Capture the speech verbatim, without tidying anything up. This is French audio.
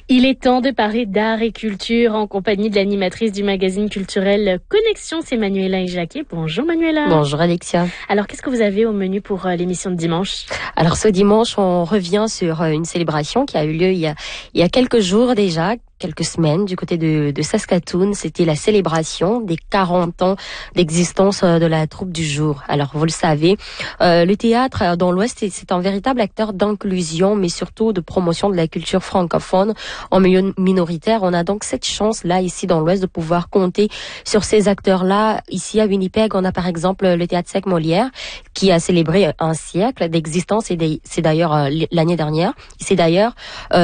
Il est temps de parler d'art et culture en compagnie de l'animatrice du magazine culturel Connexion, c'est Manuela Jacquet. Bonjour Manuela. Bonjour Alexia. Alors qu'est-ce que vous avez au menu pour euh, l'émission de dimanche? Alors ce dimanche, on revient sur une célébration qui a eu lieu il y a, il y a quelques jours déjà, quelques semaines du côté de, de Saskatoon. C'était la célébration des quarante ans d'existence de la troupe du jour. Alors vous le savez, euh, le théâtre dans l'Ouest, c'est, c'est un véritable acteur d'inclusion, mais surtout de promotion de la culture francophone en milieu minoritaire. On a donc cette chance-là ici dans l'Ouest de pouvoir compter sur ces acteurs-là. Ici à Winnipeg, on a par exemple le Théâtre Sec Molière qui a célébré un siècle d'existence et des, c'est d'ailleurs euh, l'année dernière. C'est d'ailleurs euh,